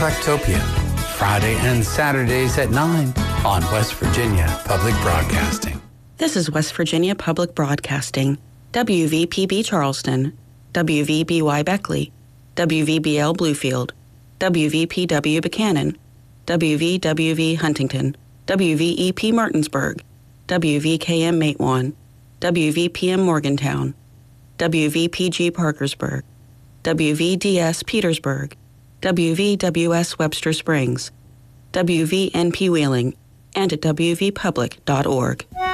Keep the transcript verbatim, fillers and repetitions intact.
Eclectopia, Friday and Saturdays at nine on West Virginia Public Broadcasting. This is West Virginia Public Broadcasting, W V P B Charleston, W V B Y Beckley, W V B L Bluefield, W V P W Buchanan, W V W V Huntington, W V E P Martinsburg, W V K M Matewan, W V P M Morgantown, W V P G Parkersburg, W V D S Petersburg, W V W S Webster Springs, W V N P Wheeling, and at W V public dot org.